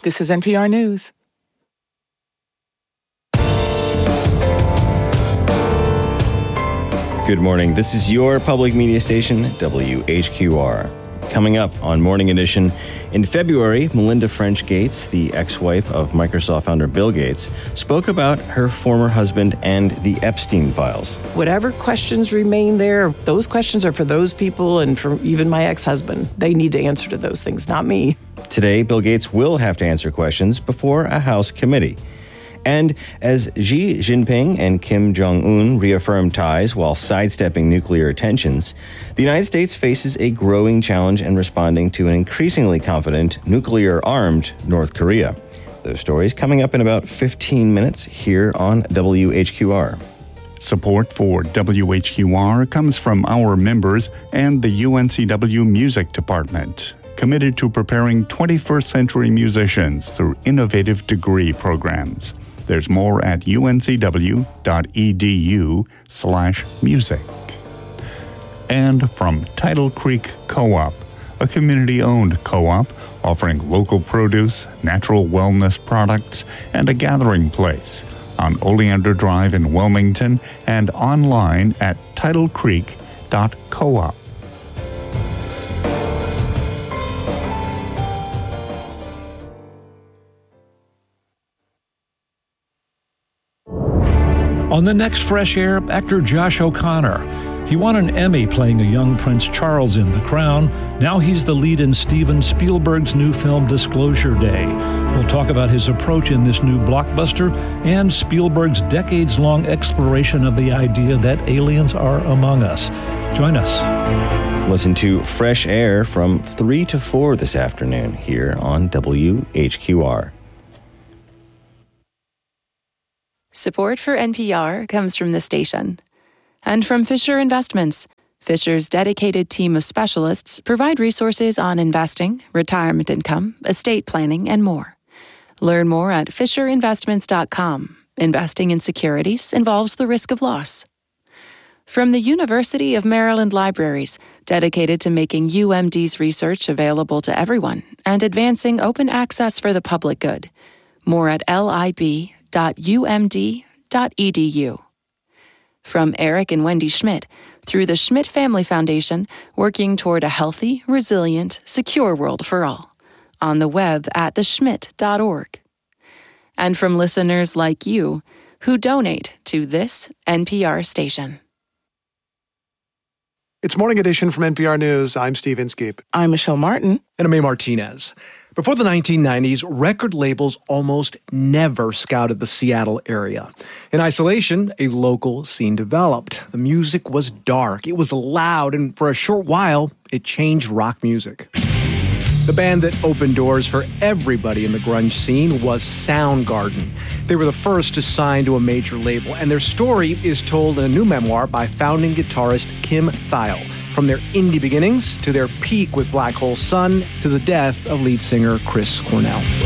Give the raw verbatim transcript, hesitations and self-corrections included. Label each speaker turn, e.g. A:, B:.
A: This is N P R News.
B: Good morning. This is your public media station, W H Q R. Coming up on Morning Edition, in February, Melinda French Gates, the ex-wife of Microsoft founder Bill Gates, spoke about her former husband and the Epstein files.
C: Whatever questions remain there, those questions are for those people and for even my ex-husband. They need to answer to those things, not me.
B: Today, Bill Gates will have to answer questions before a House committee. And as Xi Jinping and Kim Jong-un reaffirm ties while sidestepping nuclear tensions, the United States faces a growing challenge in responding to an increasingly confident, nuclear-armed North Korea. Those stories coming up in about fifteen minutes here on W H Q R.
D: Support for W H Q R comes from our members and the U N C W Music Department, committed to preparing twenty-first century musicians through innovative degree programs. There's more at uncw.edu slash music. And from Tidal Creek Co-op, a community-owned co-op offering local produce, natural wellness products, and a gathering place on Oleander Drive in Wilmington and online at tidal creek dot coop.
E: On the next Fresh Air, actor Josh O'Connor. He won an Emmy playing a young Prince Charles in The Crown. Now he's the lead in Steven Spielberg's new film Disclosure Day. We'll talk about his approach in this new blockbuster and Spielberg's decades-long exploration of the idea that aliens are among us. Join us.
B: Listen to Fresh Air from three to four this afternoon here on W H Q R.
F: Support for N P R comes from the station and from Fisher Investments. Fisher's dedicated team of specialists provide resources on investing, retirement income, estate planning, and more. Learn more at fisher investments dot com. Investing in securities involves the risk of loss. From the University of Maryland Libraries, dedicated to making U M D's research available to everyone and advancing open access for the public good. More at lib dot u m d dot e d u. From Eric and Wendy Schmidt, through the Schmidt Family Foundation, working toward a healthy, resilient, secure world for all. On the web at the schmidt dot org. And from listeners like you, who donate to this N P R station.
G: It's Morning Edition from N P R News. I'm Steve Inskeep.
C: I'm Michelle Martin.
H: And I'm A. Martinez. Before the nineteen nineties, record labels almost never scouted the Seattle area. In isolation, a local scene developed. The music was dark, it was loud, and for a short while, it changed rock music. The band that opened doors for everybody in the grunge scene was Soundgarden. They were the first to sign to a major label, and their story is told in a new memoir by founding guitarist Kim Thayil. From their indie beginnings to their peak with Black Hole Sun to the death of lead singer Chris Cornell.